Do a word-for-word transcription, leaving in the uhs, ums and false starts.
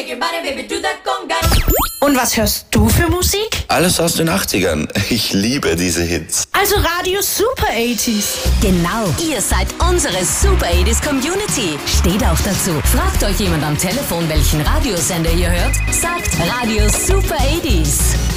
your body, baby, do that conga. Und was hörst du für Musik? Alles aus den achtzigern. Ich liebe diese Hits. Also Radio Super achtziger. Genau, ihr seid unsere Super achtziger Community. Steht auch dazu. Fragt euch jemand am Telefon, welchen Radiosender ihr hört? Sagt Radio Super achtziger.